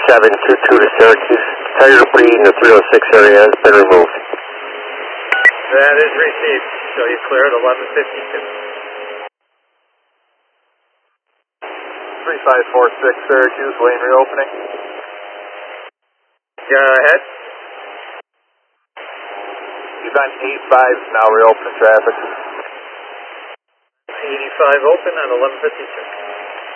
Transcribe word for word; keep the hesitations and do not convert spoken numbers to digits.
seven two two to Syracuse. Tell your debris in the three oh six area has been removed. That is received. Show you clear at eleven fifty-two. three five four six Syracuse, lane reopening. Go ahead. Event eight five is now reopening traffic. eighty-five open at eleven fifty-two.